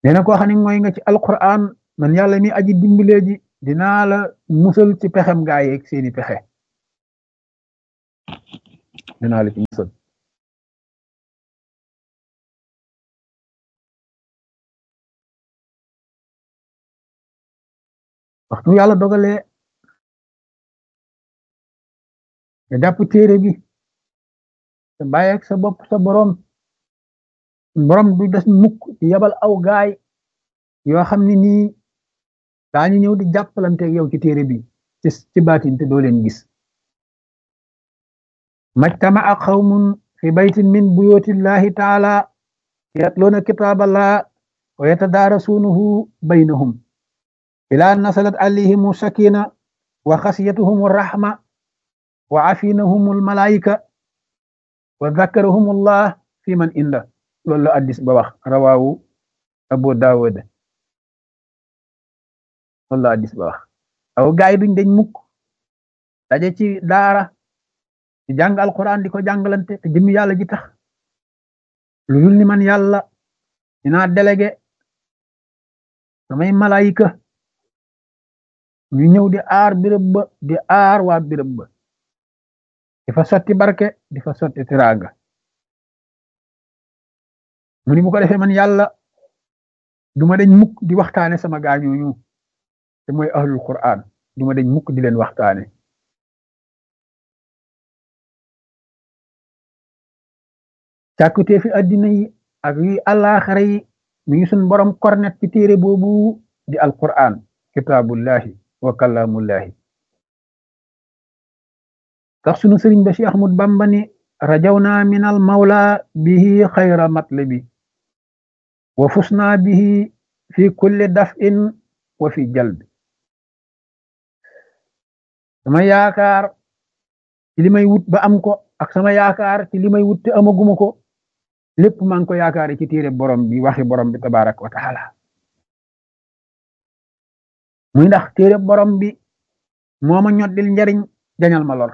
nee na koo xam ne mooy nga ci alquran man yàlla mi aji dimbalee ji dinaa la musal ci pexem gaa yeeg seeni pexe dinaa la ci musal waxtu yàlla dogalee nga jàpp téere bi te bàyyeeg sa bopp sa borom du des mukk ci yabal aw gaay yoo xam ne nii daañu ñëw di jàppalanteeg yow ci téere bi ci baatin te doo leen gis majtama'a qawmun fi baytin min buyutillahi taala yatluuna kitaaballah wa yatadaarasuunahu baynahum ilaa nasalat alayhimu sakina wa xasiyatuhumu rahma wa afinahumul malaayika wa zakarahumullah fi man inda loolu la addis ba wax rawaawu abu daawud loolu la addis ba wax aw gaay duñ dañ mukk daje ci daara di jàng alquran di ko jàngalante te jëmmi yàlla ji tax lu dul ni man yàlla dinaa délégué samay malaayika ñu ñëw di aar birëb ba di aar waa birëb ba di fa sotti barke di fa sotti tiraanga mu ni bu ko defee man yàlla duma dañ mukk di waxtaane sama gaañooñu te mooy ahlul quran duma dañ mukk di leen waxtaane càkkutee fi addina yi ak yi àllaaxara yi mi ngi sun borom kornet ci téere boobu di alquran kitaabullahi wa kalaamullahi tax sunu sëriñ ba Cheikh Ahmad Bamba ni rajawna min al mawla bihi xayra matlabi wa fusna bihi fi kulli daf'in wa fi jalbi sama yaakaar ci li may wut ba am ko ak sama yaakaar ci li may wut te amaguma ko lépp maa ngi ko yaakaari ci téere borom bi waxi borom bi tabarak wa taala muy ndax téere borom bi moo ma ñoddil njariñ jañal ma lor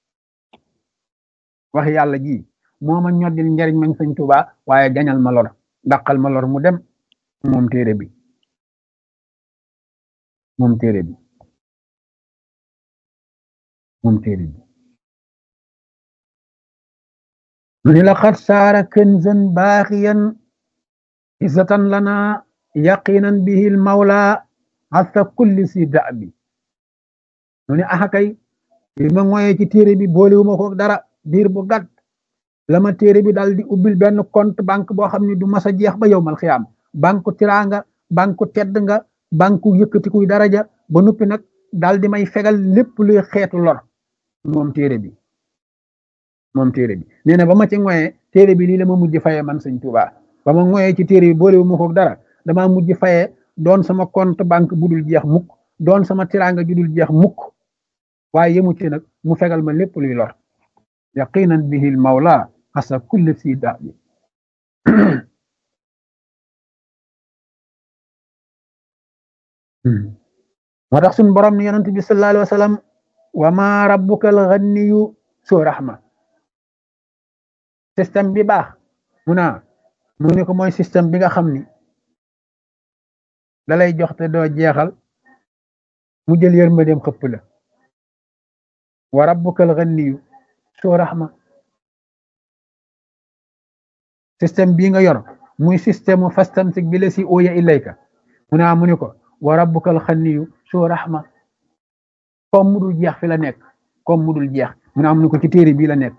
waxi yàlla ji moo ma ñoddil njariñ mañ Sëñ Tuubaa waaye jañal ma lor dàqal ma lor mu dem moom téere bi moom téere bi moom téere bi mu ni laqad saara kanzan baaxiyan izzatan lana yaqinan bihi al mawla asa kulli si da'bi mu ni axakay li ma ngoyee ci téere bi boolewuma ko dara diir bu gàtt la ma téere bi daal di ubbil benn compte banque boo xam ne du mas a jeex ba yowmal xiyaam banque tiraanga banque tedd nga banque yëkkatikuy daraja ba noppi nag daal di may fegal lépp luy xeetu lor moom téere bi nee na ba ma ci ngoyee téere bi lii la ma mujj fayee man Sëñ Tuubaa ba ma ngoyee ci téere bi boolewuma ko dara dama mujj fayee doon sama compte banque bu dul jeex mukk doon sama tiraanga ju dul jeex mukk waaye yemu ci nag mu fegal ma lépp luy lor yaqinan bihi al mawla asa kulli si da'bi moo tax suñ borom ni yonent bi sallallahu alayhi wa sallam wa ma rabbuka al ghaniyu soo rahma système bi baax mu ne ko mooy système bi nga xam ni da lay jox te doo jeexal mu jël yërmandeem xëpp la wa rabbukal ghaniyu soo rahma système bii nga yor muy système mu fastamsik bi la si uya ilayka mu ne ko wa rabbukal ghaniyu soo rahma comme mu dul jeex fi la nekk comme mu dul jeex mu ne ko ci téere bii la nekk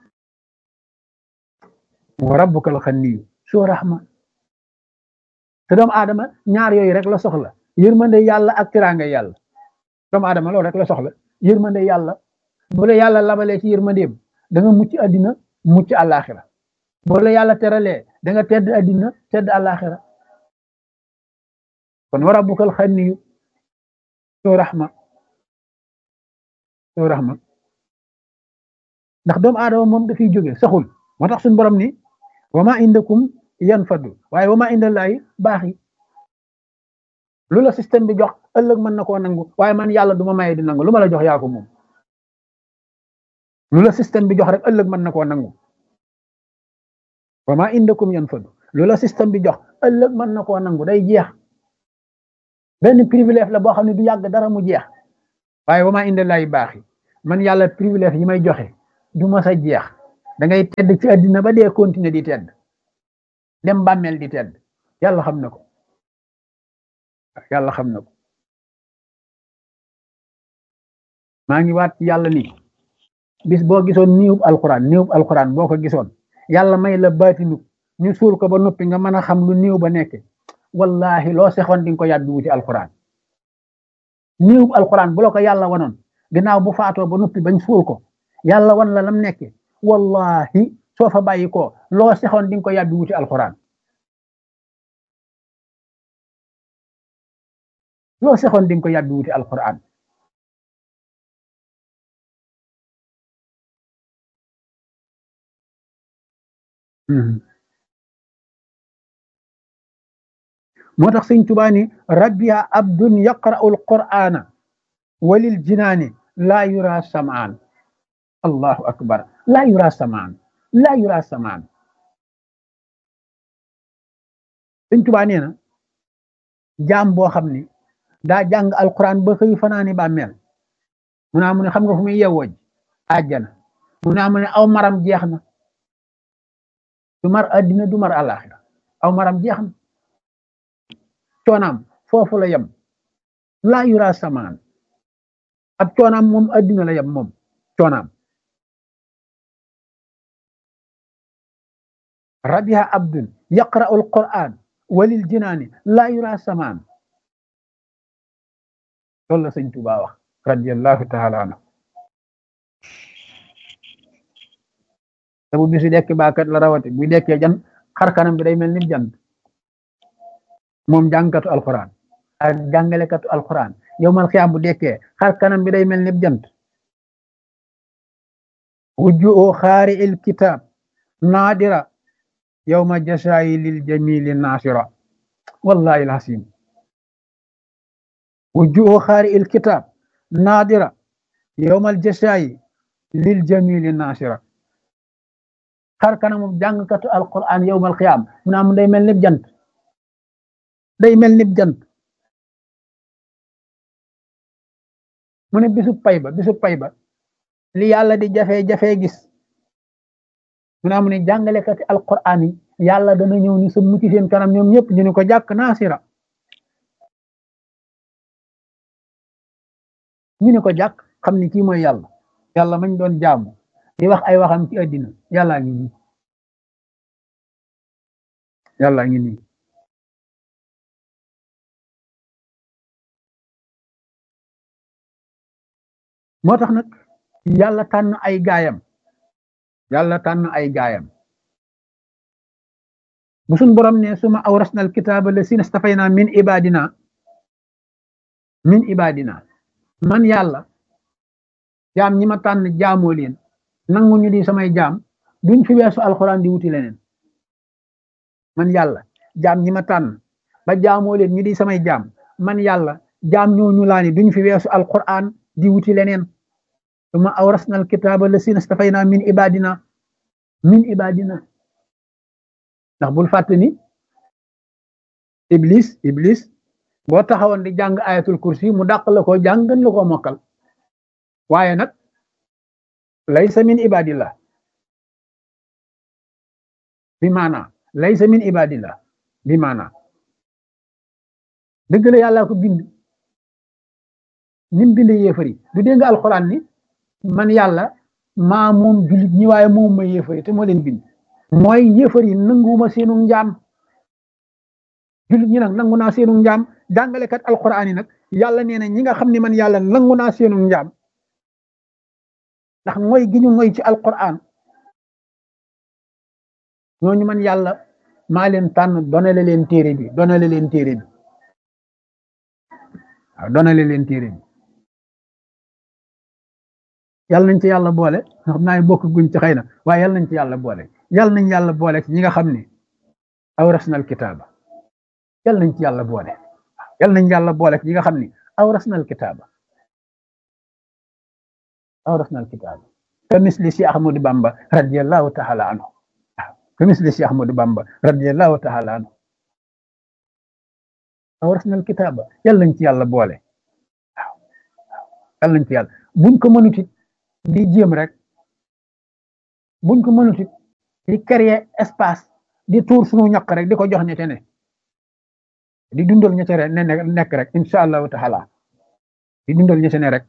wa rabbukal ghaniyu soo rahma te doomu aadama ñaar yooyu rek la soxla yërmande yàlla ak teraanga yàlla doomu aadama loolu rek la soxla yërmande yàlla bu la yàlla labalee ci yërmandeem da nga mucc àddina mucc àllaaxira bu la yàlla teralee da nga tedd àddina tedd àllaaxira kon wa rabbukal ghaniyu soo rahma ndax doomu aadama moom dafiy jóge saxul moo tax suñu borom ni wa ma indakum yanfadu waaye wa ma indallahi baaxi lu la système bi jox ëllëg mën na koo nangu waaye man yàlla du ma maye di nangu lu ma la jox yaa ko moom lu la système bi jox rek ëllëg mën na koo nangu wa ma indakum yanfadu loola système bi jox ëllëg mën na koo nangu day jeex benn privilège la boo xam ne du yàgg dara mu jeex waaye wa maa inda laahi baax yi man yàlla privilège yi may joxe du ma sa jeex da ngay tedd ci àddina ba dee continuer di tedd dem bàmmeel di tedd yàlla xam na ko yàlla xam na ko maa ngi waat ci yàlla ni bis boo gisoon néewub alquran boo ko gisoon yàlla may la baatinu ñu suul ko ba noppi nga mën a xam lu néew ba nekke wallahi loo sexoon di nga ko yàbbi wuti alquran néewub alquran bu la ko yàlla wanoon ginnaaw bu faatoo ba noppi bañ suul ko yàlla wan la lam nekke wallahi soo fa bàyyi ko loo sexoon di nga ko yàbbi wuti alquran loo sexoon di nga ko yàbbi wuti alquran moo tax sëñ Tuubaa ni rabbiya abdun yaqra'u alqur'ana walil jinaani laa yura samaan allahu akbar laa yura samaan laa yura samaan sëñ Tuubaa nee na jaam boo xam ni daa jàng alquran ba xëy fanaani bàmmeel mu naa mu ne xam nga fu muy yewwoo ji àjjana mu naa mu ne aw maram jeex na du mar addina du mar àllaaxira aw maram jeex na coonaam foofu la yem laa yura samaan ab coonaam moom addina la yem moom coonaam rabiha abdun yaqra'u alquran walil jinaani laa yura samaan loolu la sëñ Tuubaa wax radiyallahu taala anhu te bu bisu dekk baakat la rawati bu dekkee jan xar kanam bi day mel ni jant moom jàngkatu alquran ak jàngalekatu alquran yowmal xiyaam bu dekkee xar kanam bi day mel ni jant wujjuhu xaari il kitab naadira yowma jasaayi lil jamili nasira wallahi alhasim wujjuhu xaari il kitab naadira yowmal jasaayi lil jamili nasira xar kanamu jàngkatu alquran yowmal xiyaam mu naa mu day mel ni jant day mel ni jant mu ne bisu pay ba li yàlla di jafe gis mu naa mu ne jàngalekati alquran yi yàlla dana ñëw ni sa mucc seen kanam ñoom ñëpp ñu ne ko jàkk naasira ñu ne ko jàkk xam ni kii mooy yàlla mañ doon jaamu di wax ay waxam ci àddina yàllaa ngi nii yàllaa ngi nii moo tax nag yàlla tànn ay gaayam bu suñ borom ne suma awrasna alkitaaba lasina stafayna min ibadina man yàlla jaam ñi ma tànn jaamoo leen nangu ñu di samay jaam duñ fi weesu alxuraan di wuti leneen man yàlla jaam ñi ma tànn ba jaamoo leen ñu di samay jaam man yàlla jaam ñooñu laa ni duñ fi weesu alxuraan di wuti leneen suma awrasna alkitaaba lasina stafayna min ibadina ndax bul fàtte ni iblis boo taxawoon di jàng ayatul kursi mu dàq la ko jàng gën la ko mokkal waaye nag laysa min ibadillah bi maana laysa min ibadillah bi maana dëgg la yàlla ko bind nim bind yéefari du dégg nga alxuraan ni man yàlla maa moom jullit ñi waaye moom ma yéefari te moo leen bind mooy yéefari nanguwuma seenu njaam jullit ñi nag nangu naa seenu njaam jàngalekat alxuraan yi nag yàlla nee na ñi nga xam ne man yàlla nangu naa seenu njaam ndax mooy gi ñu mooy ci alquran ñooñu man yàlla maa leen tànn donale leen téere bi waaw donale leen téere bi yàlla nañ ci yàlla boole xam naa bokk guñ ci xëy na waaye yàlla nañ ci yàlla boole yàlla nañ yàlla boole ci ñi nga xam ne awrasnal kitaaba yàlla nañ ci yàlla boole yàlla nañ yàlla boole ci ñi nga xam ne awrasnal kitaaba ka misli si Ahmadu Bamba radiyallahu taala anhu ka misli Cheikh Ahmadou Bamba radiyallahu taala anhu awrasna al kitaaba yàlla nañ ci yàlla boole waaw yàlla nañ ci yàlla buñ ko mënut it di jéem rek buñ ko mënut it di créer espace di tuur suñu ñaq rek di ko jox ñete ne di dundal ñete ne nekk rek incha allahu taala di dundal ñete ne rek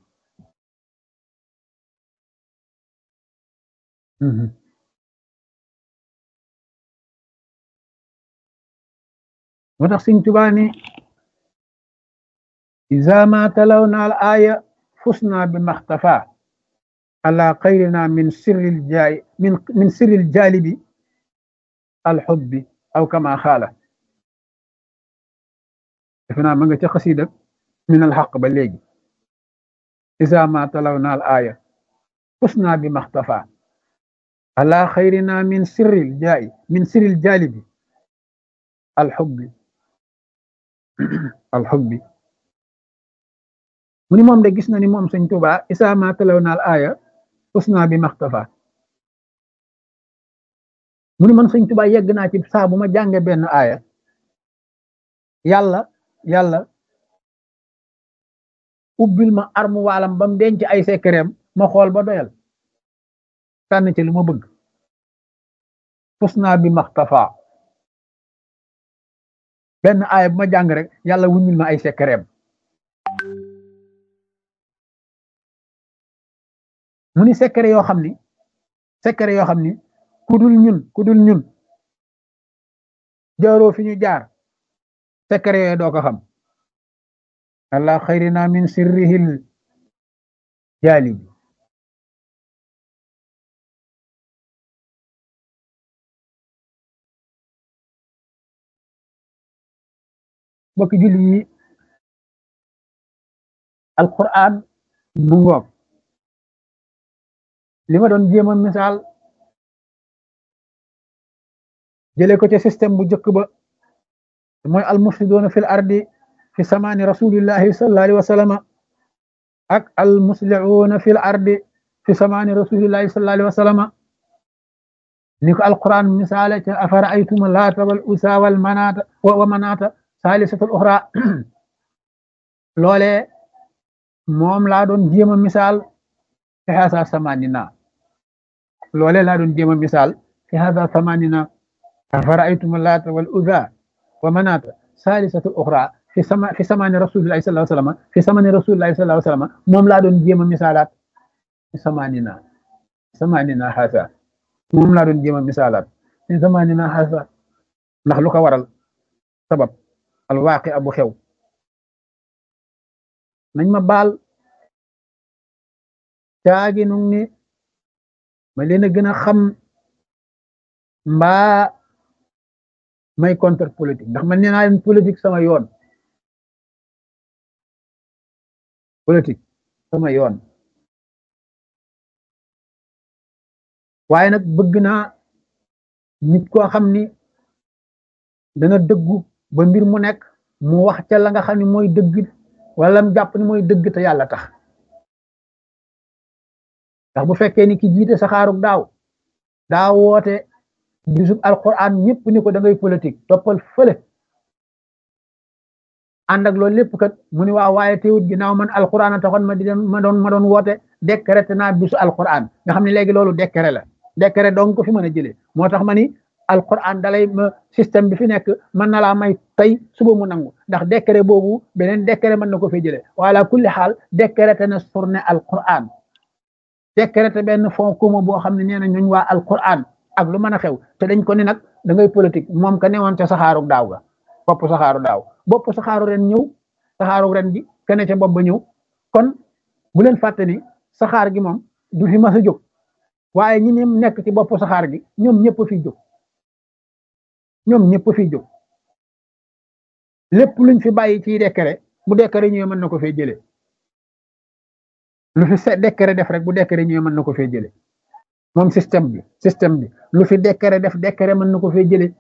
moo tax Sëñ Tuubaa ni iza ma talawna al aya fusna bi maxtafa ala xayrina min sirril jalibi alxubbi aw kama xaala defe naa ma nga ca xasiida min alxaq ba léegi iza ma talawna al aya fusna bi maxtafa ala xayrina min sirril jalibi alxubbi alxubbi mu ni moom de gis na ni moom Sëñ Tuubaa isa ma talawna al aya usna bi maxtafa mu ni man Sëñ Tuubaa yegg naa ci saa bu ma jànge benn aaya yàlla ubbil ma armu waalam ba mu denc ay sekkereem ma xool ba doyal tànn ci lu ma bëgg usna bi maxtafa benn aaya bu ma jàng rek yàlla wuññil ma ay sekkereem mu ni sekkere yoo xam ni ku dul ñun jaaroo fi ñu jaar sekkere yooyu doo ko xam allah xayrina min sirrihil jaalibi mbokki julli yi alquran mu ngoog li ma doon jéem a misaal jëlee ko ci système bu njëkk ba mooy almufsidoona fil ardi fi samaani rasulillahi sallallahu alayhi wa sallam ak almuslihuuna fil ardi fi samaani rasulillahi sallallahu alayhi wa sallam ni ko alquran misaale ca afara aytuma laata wal usa wal manaata wa manaata saalisatul uxra loolee moom laa doon jéem a misaal fi haasa samanina loolee laa doon jéem a misaal fi haasa samanina afara'aytum laata wal uzza wa manaata saalisatul uxra fi samani rasulillahi sallallahu alayhi wa sallam fi samani rasulillahi sallallahu alayhi wa sallam moom laa doon jéem a misaalaat fi samanina haasa moom laa doon jéem a misaalaat fi samanina haasa ndax lu ko waral sabab alwaaqi abu xew nañ ma baal caagi nu ni ma leen a gën a xam mbaa may contre politique ndax man nee naa leen politique sama yoon politique sama yoon waaye nag bëgg naa nit koo xam ni dana dëggu ba mbir mu nekk mu wax ca la nga xam ne mooy dëgg wala mu jàpp ni mooy dëgg te yàlla tax ndax bu fekkee ni ki jiite saxaarug daa woote bisub alquran ñëpp ni ko da ngay politique toppal fële ànd ak loolu lépp kat mu ni waaw waaye teewut ginnaaw man alquran a taxoon ma doon woote décrété naa bisu alquran nga xam ne léegi loolu décret donc ko fi mën a jëlee moo tax ma ni alquran dalay système bi fi nekk mën na laa may tey suba mu nangu ndax décret boobu beneen décret mën na ko fee jëlee wala kulli xaal décrété na journée alquran décrété benn fond commun boo xam ne nee na ñooñ waa alquran ak lu mën a xew te dañ ko ni nag da ngay politique moom ka newoon ca saxaaru daaw ga bopp saxaaru ren ñëw saxaaru ren gi kene ca bopp ba ñëw kon bu leen fàtte ni saxaar gi moom du fi mas a jóg waaye ñi ne nekk ci bopp saxaar gi ñoom ñëpp fiy jóg lépp luñ fi bàyyi ci décret bu décret ñëwee mën na ko fee jëlee lu fi décret def rek bu décret ñëwee mën na ko fee jëlee moom système bi lu fi décret def décret mën na ko fee jëlee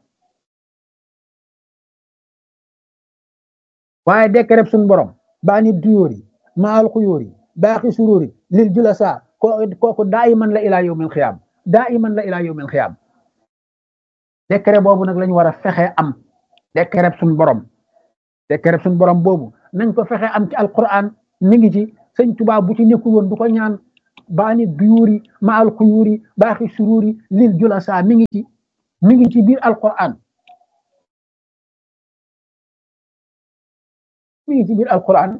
waaye décret suñ borom baa ni duyóor yi maal xuyóor yi baaxi suróor yi lil julasa kooku daa iman la ilaa yawmil xiyaam décret boobu nag lañu war a fexe am décret suñ borom décret suñ borom boobu nañ ko fexe am ci alquran mi ngi ci sëñ Tuubaa bu ci nekkul woon du ko ñaan baani duyuuri ma al xuyuuri baaxi suruuri lil julasa mi ngi ci biir alquran mi ngi ci biir alquran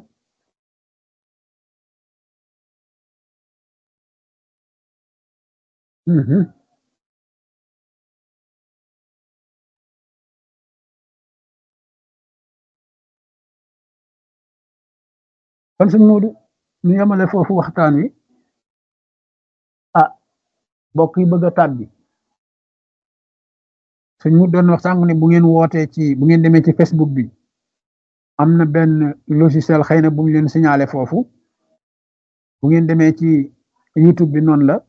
kon sëñ Moodu ñu yemale foofu waxtaan wi ah mbokk yi bëgg a tàbbi sëñ mu doon wax sànq ne bu ngeen wootee ci bu ngeen demee ci Facebook bi am na benn logiciel xëy na bu ñu leen signalé foofu bu ngeen demee ci YouTube bi noonu la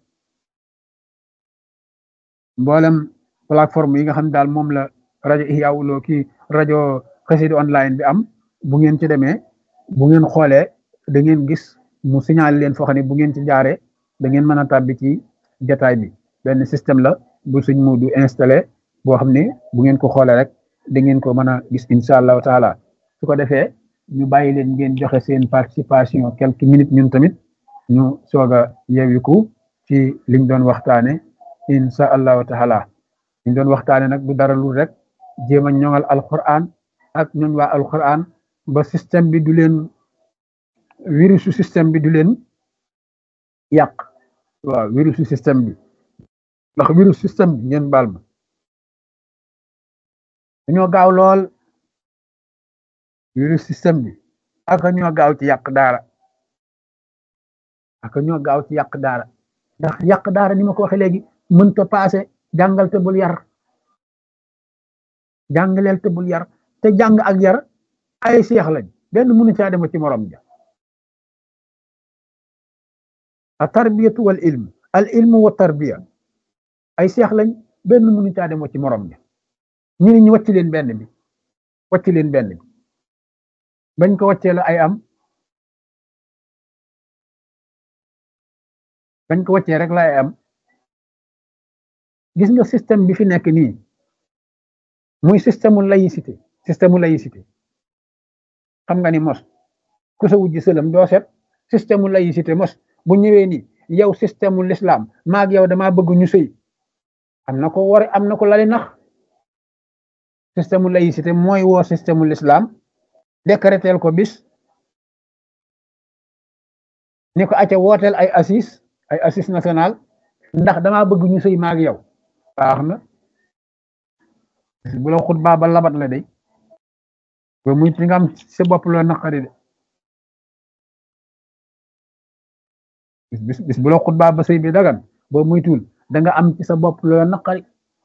mboolem plateforme yi nga xam ne daal moom la rajo Ihya Woulo ki rajo Xassida online bi am bu ngeen ci demee bu ngeen xoolee da ngeen gis mu signalé leen foo xam ne bu ngeen ci jaaree da ngeen mën a tàbbi ci jataay bi benn système la bu suñ mu du installé boo xam ne bu ngeen ko xoolee rek da ngeen ko mën a gis incha allahu taala su ko defee ñu bàyyi leen ngeen joxe seen participation quelques minutes ñun tamit ñu soog a yeewiku ci liñ doon waxtaane incha allahu taala liñ doon waxtaane nag du dara lu rek jéem a ñoŋal alquran ak ñoñ waa alquran ba système bi du leen virusu système bi du leen yàq waaw virusu système bi ndax virus système bi ngeen baal ma dañoo gaaw lool virus système bi aka ñoo gaaw ci yàq daara aka ñoo gaaw ci yàq daara ndax yàq daara ni ma ko waxee léegi mënta paase jàngal te bul yar jàngaleel te bul yar te jàng ak yar ay seex lañ benn mënu caa dem ci morom ja a tarbiyatu wal ilm al ilmu wa tarbiya ay seex lañ benn mënu caa dem ci morom ja ñu ne ñu wàcc leen benn bi wàcc leen benn bi bañ ko wàccee la ay am bañ ko wàccee rek la ay am gis nga système bi fi nekk nii muy système mu laïcité xam nga ni mos ku sa wujji sëlam doo set système mu laïcité mos bu ñëwee ni yow système mu l'islam maag yow damaa bëgg ñu sëy am na ko war am na ko lali nax système mu laïcité mooy woo système mu l'islam décréter ko bis ni ko acca wooteel ay assis national ndax damaa bëgg ñu sëy maag yow baax na bu la xutbaa ba labat la day ba muy ci nga am sa bopp loo naqari de bis bu la xutbaa ba sëy bi dagan boo muy tuul da nga am ci sa bopp loo naqari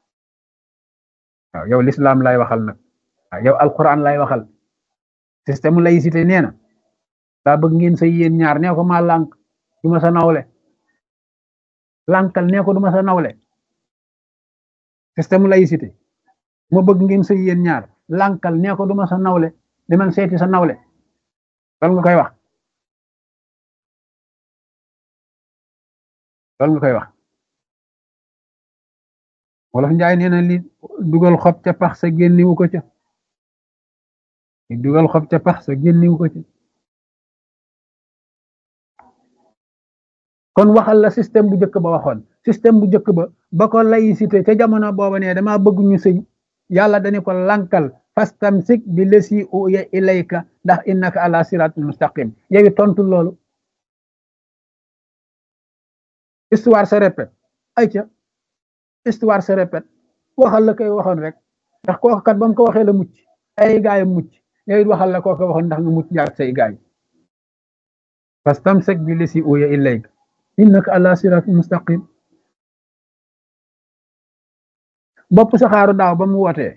waaw yow l'islam lay waxal nag waaw yow alquran lay waxal système laïcité nee na daa bëgg ngeen sëy yéen ñaar nee ko maa lànk du ma sa nawle lànkal nee ko du ma sa nawle système laïcité moo bëgg ngeen sëy yéen ñaar lànkal nee ko du ma sa nawle demal seeti sa nawle loolu nga koy wax loolu nga koy wax wolof njaay nee na li dugal xob ca pax sa génniwu ko ca li dugal xob ca pax sa génniwu ko ca kon waxal la système bu njëkk ba waxoon système bu njëkk ba ko laïcité ca jamono booba ne dama bëgg ñu sëy yàlla dañu ko lankal fastamsik bi lesi uya ilayka ndax innaka ala siratul mustaqim yow tontu loolu histoire se répète ayca histoire se répète waxal la koy waxoon rek ndax kooku kat ba mu ko waxee la mucc ay gaay mucc yow it waxal la kooku waxoon ndax nga mucc jaar say gaay fastamsik bi lesi uya ilayka innaka ala siratul mustaqim bopp saxaaru daaw ba mu wootee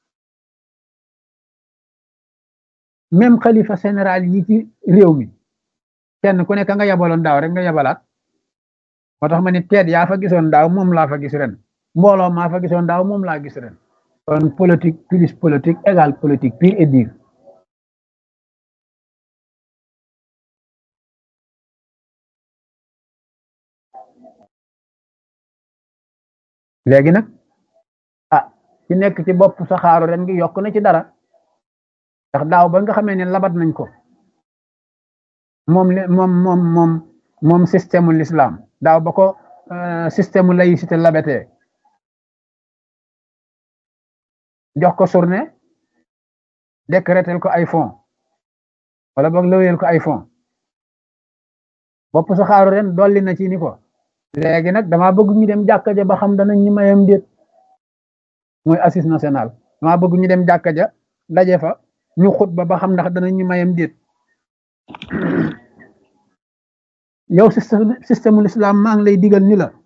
même xalifa général yi ci réew mi kenn ku nekk nga yabaloon daaw rek nga yabalaat moo tax ma ni teet yaa fa gisoon daaw moom laa fa gis ren mbooloo maa fa gisoon daaw moom laa gis ren kon politique plus politique égale politique pure et dure léegi nag ah ci nekk ci bopp saxaaru ren gi yokk na ci dara ndax daaw ba nga xamee ne labat nañ ko moom système l'islam daaw ba ko système laïcité labatee jox ko journée décréter ko ay fonds wala boog lëweel ko ay fonds bopp saxaaru ren dolli na ci ni ko léegi nag damaa bëgg ñu dem jàkka ja ba xam danañ ñu mayam déet mooy assise nationale damaa bëgg ñu dem jàkka ja daje fa ñu xutba ba xam ndax danañ ñu mayam déet yow système l'islam maa ngi lay digal ni la